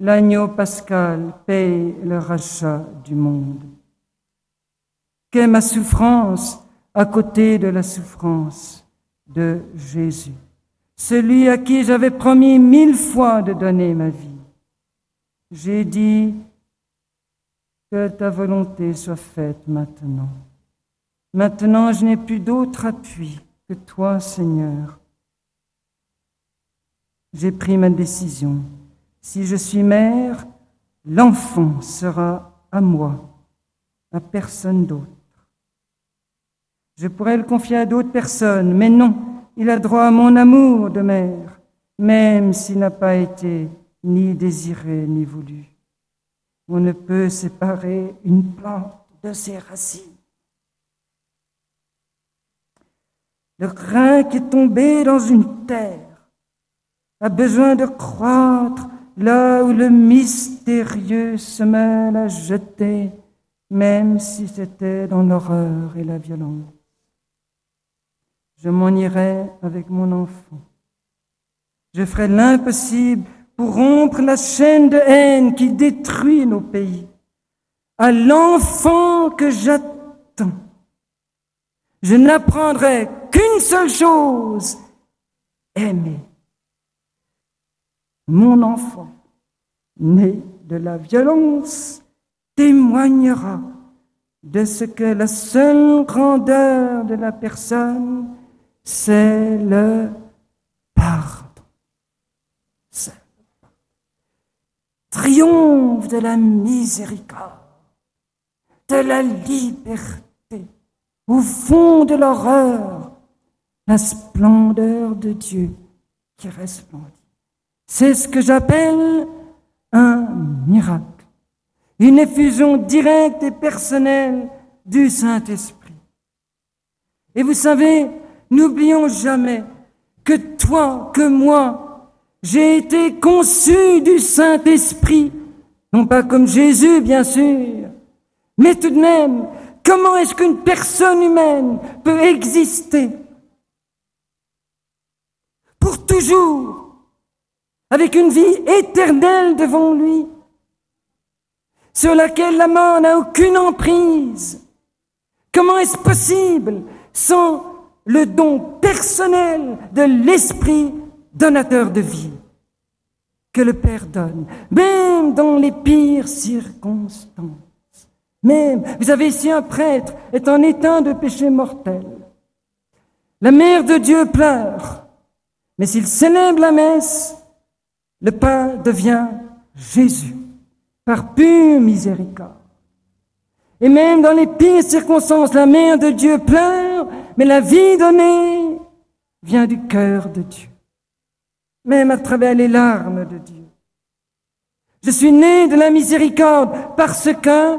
l'agneau pascal paye le rachat du monde. Qu'est ma souffrance à côté de la souffrance de Jésus, celui à qui j'avais promis 1000 fois de donner ma vie. J'ai dit que ta volonté soit faite maintenant. Maintenant, je n'ai plus d'autre appui que toi, Seigneur. J'ai pris ma décision. Si je suis mère, l'enfant sera à moi, à personne d'autre. Je pourrais le confier à d'autres personnes, mais non, il a droit à mon amour de mère, même s'il n'a pas été ni désiré ni voulu. On ne peut séparer une plante de ses racines. Le grain qui est tombé dans une terre a besoin de croître là où le mystérieux semelle a jeté, même si c'était dans l'horreur et la violence. Je m'en irai avec mon enfant. Je ferai l'impossible pour rompre la chaîne de haine qui détruit nos pays. À l'enfant que j'attends, je n'apprendrai qu'une seule chose, aimer. Mon enfant, né de la violence, témoignera de ce que la seule grandeur de la personne, c'est le pardon. C'est le pardon. Triomphe de la miséricorde, de la liberté, au fond de l'horreur, la splendeur de Dieu qui resplendit. C'est ce que j'appelle un miracle, une effusion directe et personnelle du Saint-Esprit. Et vous savez, n'oublions jamais que toi, que moi, j'ai été conçu du Saint-Esprit, non pas comme Jésus, bien sûr, mais tout de même, comment est-ce qu'une personne humaine peut exister pour toujours, avec une vie éternelle devant lui, sur laquelle la mort n'a aucune emprise? Comment est-ce possible sans le don personnel de l'Esprit donateur de vie que le Père donne, même dans les pires circonstances? Même, vous avez ici un prêtre est en état de péché mortel. La mère de Dieu pleure, mais s'il célèbre la messe, le pain devient Jésus, par pure miséricorde. Et même dans les pires circonstances, la mère de Dieu pleure, mais la vie donnée vient du cœur de Dieu, même à travers les larmes de Dieu. Je suis né de la miséricorde parce que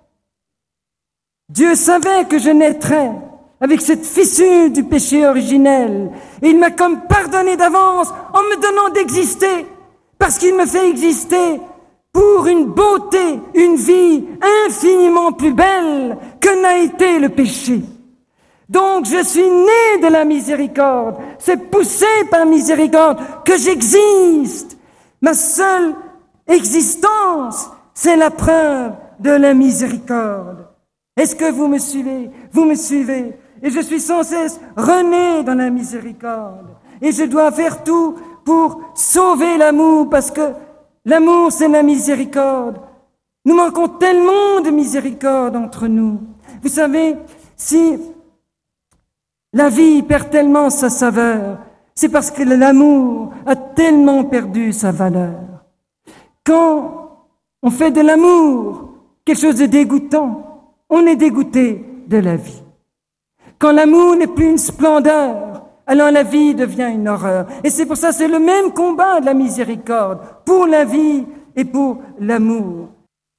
Dieu savait que je naîtrais avec cette fissure du péché originel. Et il m'a comme pardonné d'avance en me donnant d'exister, parce qu'il me fait exister pour une beauté, une vie infiniment plus belle que n'a été le péché. Donc je suis né de la miséricorde, c'est poussé par miséricorde que j'existe. Ma seule existence, c'est la preuve de la miséricorde. Est-ce que vous me suivez? Vous me suivez. Et je suis sans cesse rené dans la miséricorde. Et je dois faire tout pour sauver l'amour, parce que l'amour, c'est la miséricorde. Nous manquons tellement de miséricorde entre nous. Vous savez, si la vie perd tellement sa saveur, c'est parce que l'amour a tellement perdu sa valeur. Quand on fait de l'amour quelque chose de dégoûtant, on est dégoûté de la vie. Quand l'amour n'est plus une splendeur, alors la vie devient une horreur. Et c'est pour ça, c'est le même combat de la miséricorde, pour la vie et pour l'amour.